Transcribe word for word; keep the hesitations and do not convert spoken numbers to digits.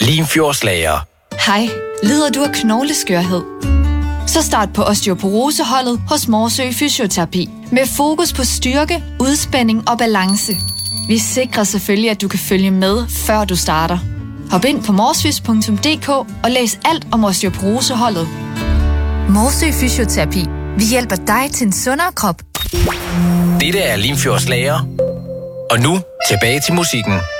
Limfjordslager. Hej, lider du af knogleskørhed? Så start på osteoporoseholdet hos Morsø Fysioterapi. Med fokus på styrke, udspænding og balance. Vi sikrer selvfølgelig, at du kan følge med, før du starter. Hop ind på morsfys punktum d k og læs alt om osteoporoseholdet. Morsø Fysioterapi. Vi hjælper dig til en sundere krop. Dette er Limfjordslager. Og nu tilbage til musikken.